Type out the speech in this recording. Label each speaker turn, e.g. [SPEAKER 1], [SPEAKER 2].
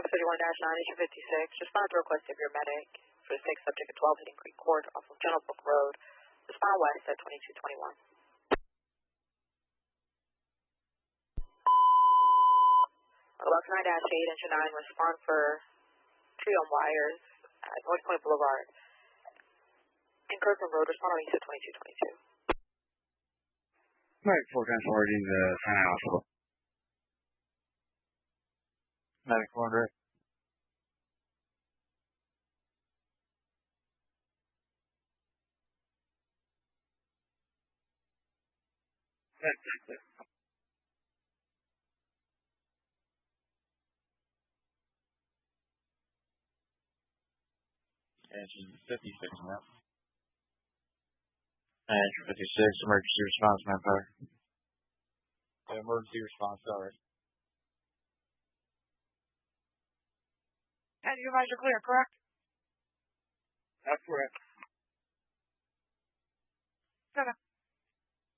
[SPEAKER 1] Fox 31-9, 56. Respond to request of your medic for the 6th subject at 12 Hidden Creek Court off of General Book Road. Respond west at 2221. Box 9-8, Engine 9, respond for tree on wires at North Point Boulevard. In Kirkland Road, respond on east at 2222.
[SPEAKER 2] Right, 410 forwarding to Sinai Hospital. Medic order. Engine 56 now. Engine 56, emergency response manpower. Emergency response, sorry. And you guys are clear, correct? That's correct. Okay.